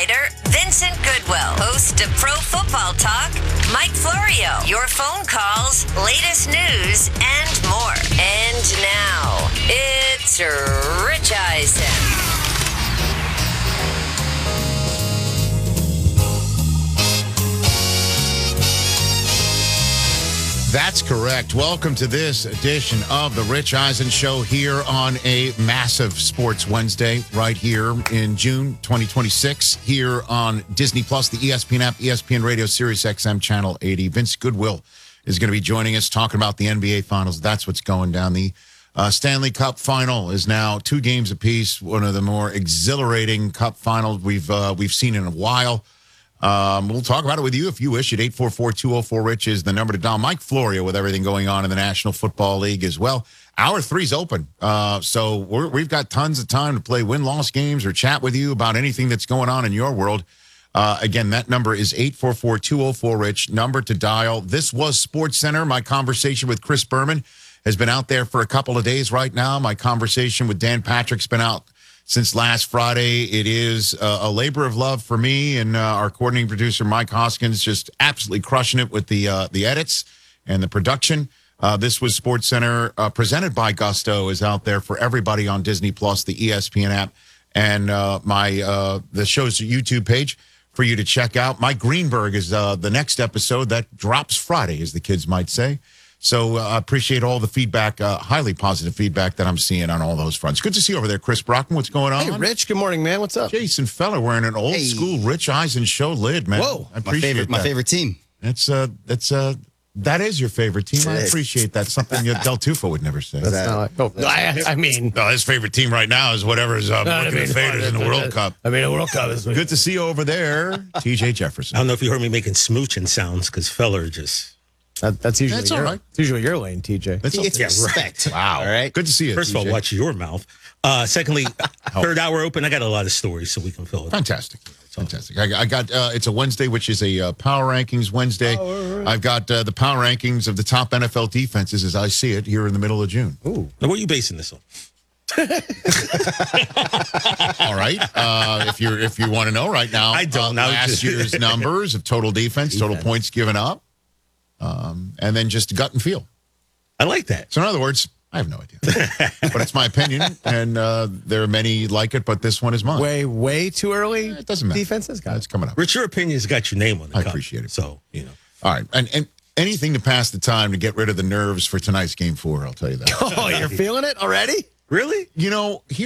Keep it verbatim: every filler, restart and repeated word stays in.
writer Vincent Goodwill, host of Pro Football Talk Mike Florio, your phone calls, latest news, and more. And now, it's Rich Eisen. That's correct. Welcome to this edition of the Rich Eisen Show here on a massive Sports Wednesday right here in June twenty twenty-six here on Disney Plus, the E S P N app, E S P N Radio, Sirius X M Channel eighty. Vince Goodwill is going to be joining us talking about the N B A Finals. That's what's going down. The uh, Stanley Cup Final is now two games apiece, one of the more exhilarating Cup Finals we've uh, we've seen in a while. Um, we'll talk about it with you if you wish. At eight four four, two oh four, RICH is the number to dial. Mike Florio with everything going on in the National Football League as well. Hour three's open. Uh, so we're, we've got tons of time to play win-loss games or chat with you about anything that's going on in your world. Uh, again, that number is eight four four, two oh four, RICH, number to dial. This was Sports Center. My conversation with Chris Berman has been out there for a couple of days right now. My conversation with Dan Patrick's been out since last Friday. It is uh, a labor of love for me and uh, our coordinating producer, Mike Hoskins, just absolutely crushing it with the uh, the edits and the production. Uh, this was Sports Center uh, presented by Gusto, is out there for everybody on Disney Plus, the E S P N app, and uh, my uh, the show's YouTube page for you to check out. Mike Greenberg is uh, the next episode that drops Friday, as the kids might say. So I uh, appreciate all the feedback, uh, highly positive feedback that I'm seeing on all those fronts. Good to see you over there, Chris Brockman. What's going on? Hey, Rich. Good morning, man. What's up? Jason Feller wearing an old Hey. school Rich Eisen show lid, man. Whoa, I appreciate my favorite, that. my favorite team. That's uh, that's uh, that is your favorite team. I appreciate that. Something that Del Tufo would never say. That's not like, oh, I, I mean, No, his favorite team right now is whatever's uh, I looking mean, at faders in the World Cup. I mean, a World Cup is Good to see you over there, T J I Jefferson. don't know if you heard me making smooching sounds because Feller just. That, that's usually That's your, all right. It's usually your lane, T J. That's It's okay. respect. Wow. All right. Good to see you. First T J. of all, watch your mouth. Uh, secondly, third hour open. I got a lot of stories, so we can fill it. Fantastic. Fantastic. I, I got, uh, it's a Wednesday, which is a uh, Power Rankings Wednesday. Oh, right. I've got uh, the Power Rankings of the top N F L defenses as I see it here in the middle of June. Ooh. Now, what are you basing this on? All right. Uh, if you're, if you want to know right now, I don't. uh, I was last just- year's numbers of total defense, total Defense. points given up, um, and then just gut and feel. I like that. So in other words, I have no idea, but it's my opinion, and uh, there are many like it, but this one is mine. Way, way too early. It doesn't matter. Defenses, guys. It's coming up. Rich, your opinion's got your name on the I cup. appreciate it. So, you know. All right, and and anything to pass the time to get rid of the nerves for tonight's game four. I'll tell you that. Oh, you're feeling it already? Really? You know, here.